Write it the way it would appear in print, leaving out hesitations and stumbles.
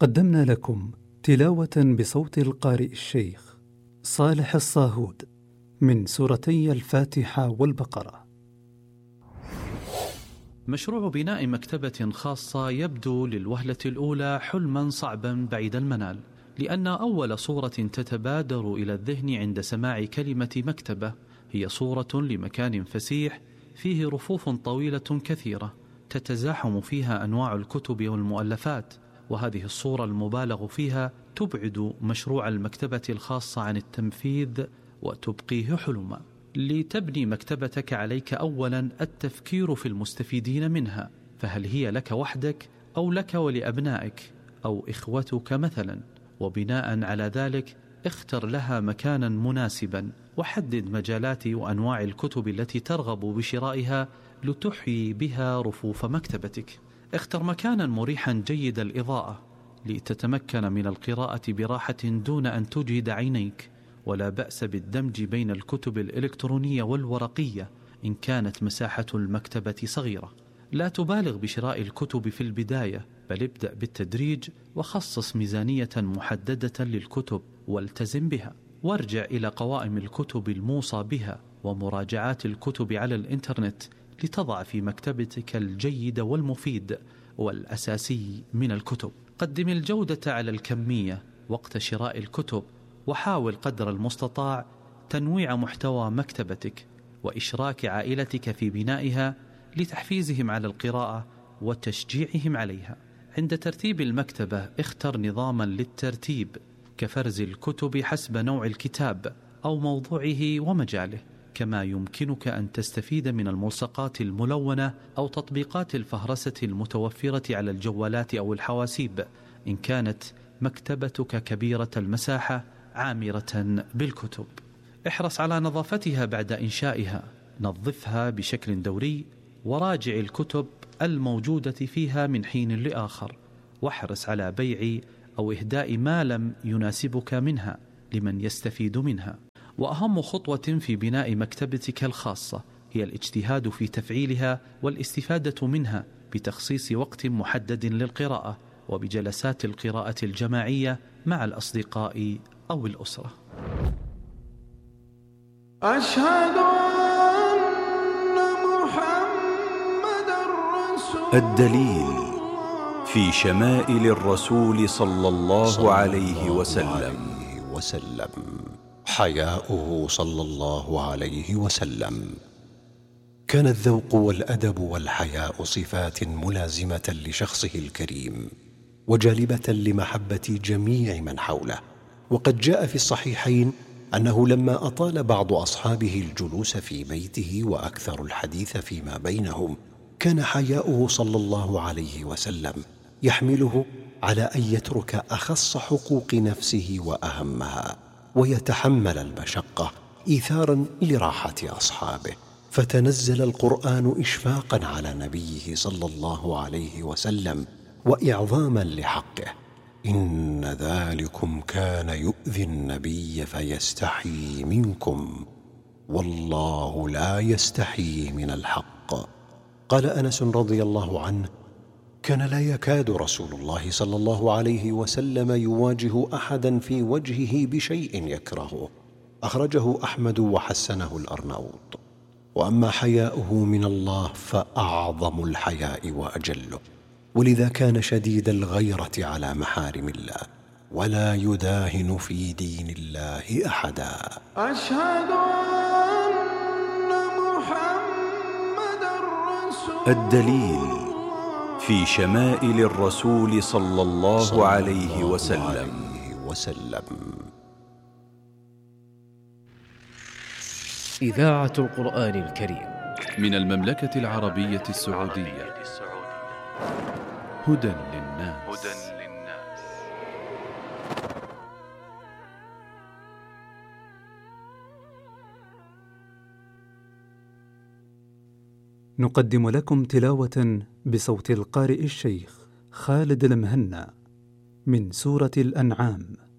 قدمنا لكم تلاوة بصوت القارئ الشيخ صالح الصاهود من سورتي الفاتحة والبقرة. مشروع بناء مكتبة خاصة يبدو للوهلة الأولى حلما صعبا بعيد المنال، لأن أول صورة تتبادر إلى الذهن عند سماع كلمة مكتبة هي صورة لمكان فسيح فيه رفوف طويلة كثيرة تتزاحم فيها أنواع الكتب والمؤلفات، وهذه الصورة المبالغ فيها تبعد مشروع المكتبة الخاصة عن التنفيذ وتبقيه حلما. لتبني مكتبتك عليك أولا التفكير في المستفيدين منها، فهل هي لك وحدك أو لك ولأبنائك أو إخوتك مثلا، وبناء على ذلك اختر لها مكانا مناسبا وحدد مجالات وأنواع الكتب التي ترغب بشرائها لتحيي بها رفوف مكتبتك. اختر مكانا مريحا جيد الإضاءة لتتمكن من القراءة براحة دون أن تجهد عينيك، ولا بأس بالدمج بين الكتب الإلكترونية والورقية إن كانت مساحة المكتبة صغيرة. لا تبالغ بشراء الكتب في البداية، بل ابدأ بالتدريج وخصص ميزانية محددة للكتب والتزم بها، وارجع إلى قوائم الكتب الموصى بها ومراجعات الكتب على الإنترنت لتضع في مكتبتك الجيد والمفيد والأساسي من الكتب. قدم الجودة على الكمية وقت شراء الكتب، وحاول قدر المستطاع تنويع محتوى مكتبتك وإشراك عائلتك في بنائها لتحفيزهم على القراءة وتشجيعهم عليها. عند ترتيب المكتبة اختر نظاما للترتيب كفرز الكتب حسب نوع الكتاب أو موضوعه ومجاله، كما يمكنك أن تستفيد من الملصقات الملونة أو تطبيقات الفهرسة المتوفرة على الجوالات أو الحواسيب إن كانت مكتبتك كبيرة المساحة عامرة بالكتب. احرص على نظافتها بعد إنشائها، نظفها بشكل دوري وراجع الكتب الموجودة فيها من حين لآخر، واحرص على بيع أو إهداء ما لم يناسبك منها لمن يستفيد منها. وأهم خطوة في بناء مكتبتك الخاصة هي الاجتهاد في تفعيلها والاستفادة منها بتخصيص وقت محدد للقراءة وبجلسات القراءة الجماعية مع الأصدقاء أو الأسرة. أشهد أن محمدًا رسول الدليل في شمائل الرسول صلى الله عليه وسلم. حياؤه صلى الله عليه وسلم. كان الذوق والأدب والحياء صفات ملازمة لشخصه الكريم وجالبة لمحبة جميع من حوله. وقد جاء في الصحيحين أنه لما أطال بعض أصحابه الجلوس في بيته وأكثر الحديث فيما بينهم، كان حياؤه صلى الله عليه وسلم يحمله على أن يترك أخص حقوق نفسه وأهمها ويتحمل المشقة إيثارا لراحة أصحابه، فتنزل القرآن إشفاقا على نبيه صلى الله عليه وسلم وإعظاما لحقه. إن ذلكم كان يؤذي النبي فيستحيي منكم والله لا يستحيي من الحق. قال أنس رضي الله عنه: كان لا يكاد رسول الله صلى الله عليه وسلم يواجه أحدا في وجهه بشيء يكرهه. أخرجه أحمد وحسنه الأرناؤوط. وأما حياؤه من الله فأعظم الحياء وأجله، ولذا كان شديد الغيرة على محارم الله ولا يداهن في دين الله أحدا. أشهد أن محمدًا رسول الدليل في شمائل الرسول صلى الله عليه وسلم. إذاعة القرآن الكريم من المملكة العربية السعودية. هدى للناس. نقدم لكم تلاوة بصوت القارئ الشيخ خالد المهنا من سورة الأنعام.